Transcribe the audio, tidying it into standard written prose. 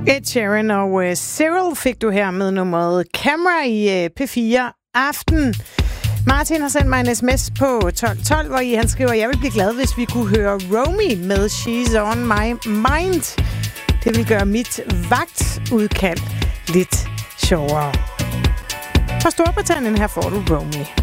Ed Sheeran og Cyril fik du her med nummeret Camera i P4 Aften. Martin har sendt mig en sms på 1212, hvor han skriver, jeg vil blive glad, hvis vi kunne høre Romy med She's On My Mind. Det vil gøre mit vagtudkald lidt sjovere. Fra Storbritannien her får du Romy.